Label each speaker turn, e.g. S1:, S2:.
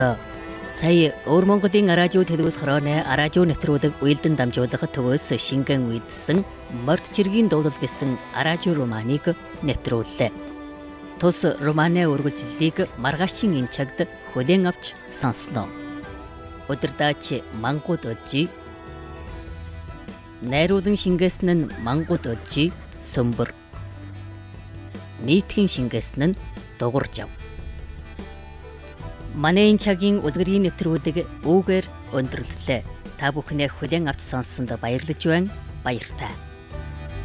S1: Сая Өвөр Монголын радио телевиз хорооны радио нэвтрүүлэг уялдан дамжуулах төвөөс шингэн үйлдсэн морд жиргийн дуулал гэсэн радио романыг нэвтрүүллээ. Тус романы үргэлжлэлийг маргаашийн энэ цагт хүлээн авч сонсноо. Өдөрдаач мангууд өжи найруулан шингээсэн нь мангууд өжи сөмбөр нийтхэн шингээсэн нь дугур жав. Манай энэ цагийн үлгэрийн нэвтрүүлэг үүгээр өндөрлөлөө. Та бүхнээ хүлээн авч сонссонд баярлаж байна. Баяртай.